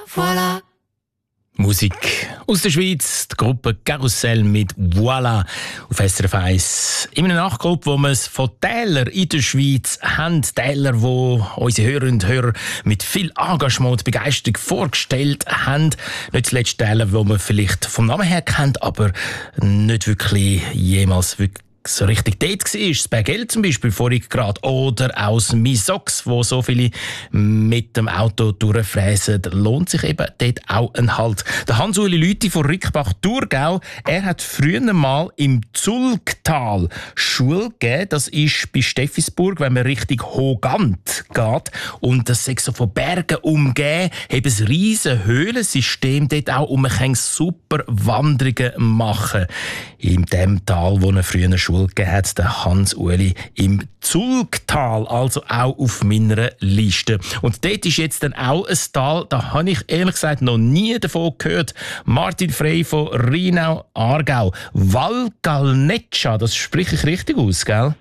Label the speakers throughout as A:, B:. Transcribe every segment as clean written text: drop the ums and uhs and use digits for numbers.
A: Voilà.
B: Musik aus der Schweiz, die Gruppe Karussell mit «Voilà» auf SRF 1. In einem Nachgruppe, wo wir es von Tälern in der Schweiz haben. Täler, die unsere Hörerinnen und Hörer mit viel Engagement und Begeisterung vorgestellt haben. Nicht zuletzt Täler, die man vielleicht vom Namen her kennt, aber nicht wirklich jemals wirklich so richtig dort war. Das Bergell zum Beispiel, vorhin gerade. Oder aus Misox, wo so viele mit dem Auto durchfräsen. Lohnt sich eben dort auch ein Halt. Der Hans-Uli Lüthi von Rickenbach-Thurgau, er hat früher mal im Zulgtal Schule gegeben. Das ist bei Steffisburg, wenn man Richtung Hogant geht. Und das ist so von Bergen umgeben. Haben ein riesen Höhlensystem dort auch. Und man kann super Wanderungen machen. In dem Tal, wo er früher Schule gegeben hat, der Hans-Uli im Zulgtal, also auch auf meiner Liste. Und dort ist jetzt dann auch ein Tal, da habe ich ehrlich gesagt noch nie davon gehört. Martin Frey von Rheinau-Aargau. Val Galneccia, das spreche ich richtig aus, gell?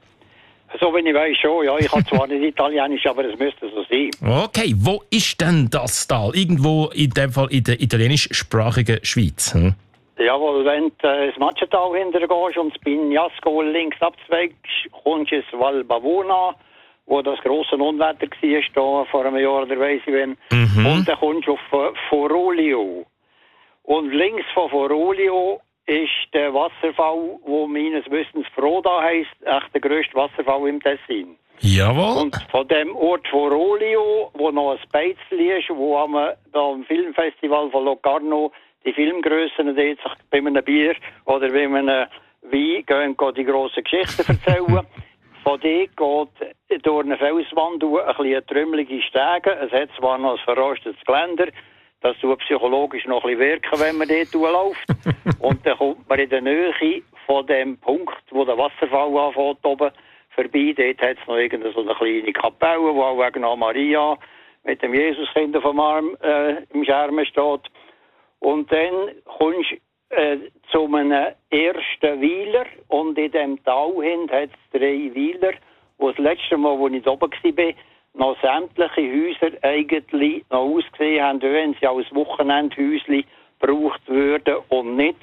C: So, wenn ich weiss schon, ja. Ich habe zwar nicht Italienisch, aber es müsste so sein.
B: Okay, wo ist denn das Tal? Irgendwo in dem Fall in der italienischsprachigen Schweiz.
C: Jawohl, wenn du das Matschental hintergehst und das Bignasco links abzweigst, kommst du ins Val Bavona, wo das grosse Unwetter war, vor einem Jahr oder weiss ich wann. Und dann kommst du auf Forolio. Und links von Forolio ist der Wasserfall, der meines Wissens Froda heisst, echt der grösste Wasserfall im Tessin.
B: Jawohl.
C: Und von dem Ort Forolio, wo noch ein Beizli ist, wo am Filmfestival von Locarno die Filmgrössen dort sich bei einem Bier oder bei einem Wein gehen die grossen Geschichten erzählen. Von dort geht durch eine Felswand ein trümmelige Stege. Es hat zwar noch ein verrostetes Geländer, das tut psychologisch noch ein bisschen wirken, wenn man dort läuft. Und dann kommt man in der Nähe von dem Punkt, wo der Wasserfall anfängt oben vorbei. Dort hat es noch irgendeine so eine kleine Kapelle, wo auch wegen Maria mit dem Jesuskind vom Arm im Schermen steht. Und dann kommst du zu einem ersten Weiler und in diesem Tal hin hat es 3 Weiler, wo das letzte Mal, als ich da oben war, noch sämtliche Häuser eigentlich noch ausgesehen haben, wie wenn sie als Wochenendhäuschen gebraucht würden und nicht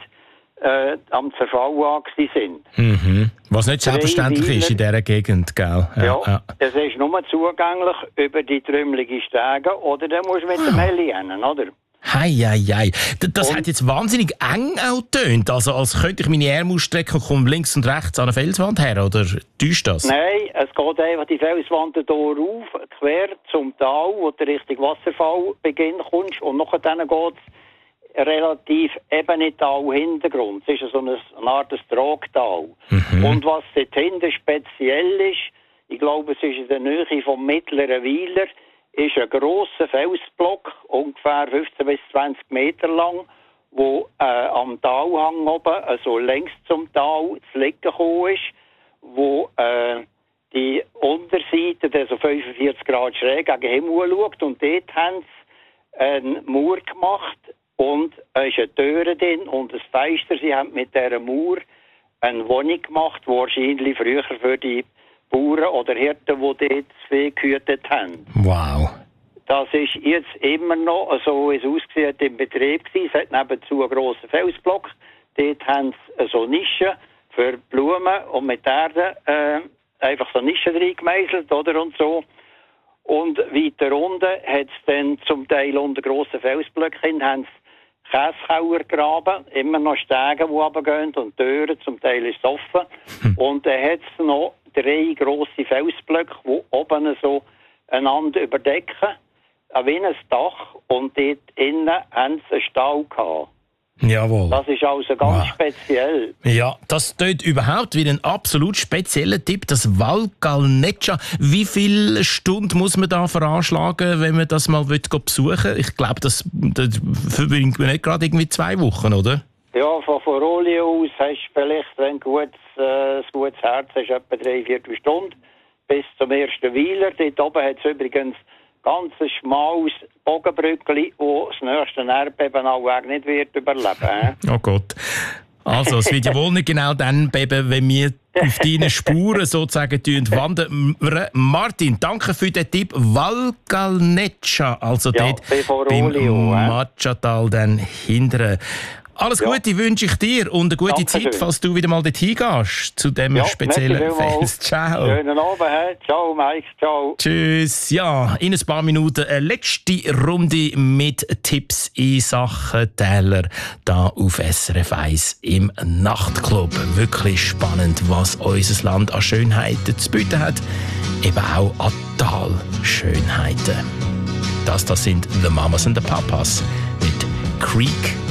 C: am Zerfall angesehen sind.
B: Was nicht selbstverständlich ist in dieser Gegend, gell?
C: Ja. Es ist nur zugänglich über die trümmelige Stege oder dann musst du mit dem Heli hin, oder?
B: Hei. Das hat jetzt wahnsinnig eng auch getönt. Also als könnte ich meine Arme ausstrecken und komme links und rechts an eine Felswand her, oder täuscht das?
C: Nein, es geht einfach die Felswand hier rauf, quer zum Tal, wo du Richtung Wasserfallbeginn kommst und nachher dann geht es relativ ebene Tal-Hintergrund. Es ist so eine Art Tragtal. Und was dort hinten speziell ist, ich glaube, es ist in der Nähe vom mittleren Weiler, ist ein grosser Felsblock, ungefähr 15 bis 20 Meter lang, wo am Talhang oben, also längs zum Tal, zu liegen gekommen ist, wo die Unterseite, also 45 Grad schräg gegen den Himmel schaut. Und dort haben sie einen Mauer gemacht und es ist eine Tür drin und ein Fenster. Sie haben mit dieser Mauer eine Wohnung gemacht, wahrscheinlich früher für die Bauern oder Hirten, die dort das Vieh gehütet haben.
B: Wow.
C: Das ist jetzt immer noch, so wie es ausgesehen hat, im Betrieb gewesen. Es hat nebenzu einen grossen Felsblock. Dort haben sie so Nischen für Blumen und mit Erde einfach so Nischen reingemeißelt, oder, und so. Und weiter unten hat es dann zum Teil unter grossen Felsblöcken haben sie Käsekauer gegraben, immer noch Stege, die runtergehen und Türen, zum Teil ist es offen. Und dann hat es noch 3 grosse Felsblöcke, die oben so einander überdecken, wie ein Dach, und dort innen haben sie einen Stall gehabt.
B: Jawohl.
C: Das ist also ganz speziell.
B: Ja, das tönt überhaupt wie ein absolut spezieller Tipp, das Val Galneccia. Wie viele Stunden muss man da veranschlagen, wenn man das mal besuchen will? Ich glaube, das verbringt man nicht gerade irgendwie 2 Wochen, oder?
C: Ja, von Forolio aus hast du vielleicht, wenn du ein gutes Herz hast, etwa 3/4 Stunden bis zum ersten Weiler. Dort oben hat es übrigens ganz ein schmales Bogenbrückli, das das nächste Erdbeben auch nicht wird überleben.
B: Oh Gott. Also, es wird ja wohl nicht genau dann beben, wenn wir auf deinen Spuren sozusagen wandern. Martin, danke für den Tipp. Valgalneccia, also dort beim Machatal dann hindern. Alles Gute wünsche ich dir und eine gute Zeit, falls du wieder mal dorthin gehst, zu dem speziellen Fest. Ciao.
C: Schönen Abend. Ciao, Mike. Ciao.
B: Tschüss. Ja, in ein paar Minuten eine letzte Runde mit Tipps in Sachen Täler da auf SRF 1 im Nachtclub. Wirklich spannend, was unser Land an Schönheiten zu bieten hat. Eben auch an Talschönheiten. Das sind The Mamas and the Papas mit Creek